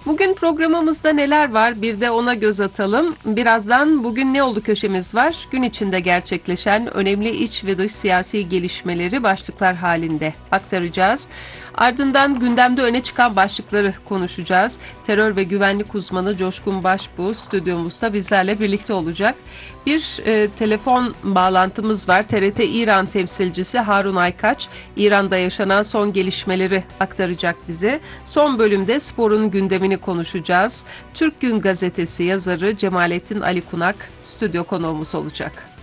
Bugün programımızda neler var? Bir de ona göz atalım. Birazdan bugün ne oldu köşemiz var. Gün içinde gerçekleşen önemli iç ve dış siyasi gelişmeleri başlıklar halinde aktaracağız. Ardından gündemde öne çıkan başlıkları konuşacağız. Terör ve güvenlik uzmanı Coşkun Başbuğ stüdyomuzda bizlerle birlikte olacak. Bir telefon bağlantımız var. TRT İran temsilcisi Harun Aykaç, İran'da yaşanan son gelişmeleri aktaracak bize. Son bölümde sporun gündemini konuşacağız. Türk Gün Gazetesi yazarı Cemalettin Ali Kunak stüdyo konuğumuz olacak.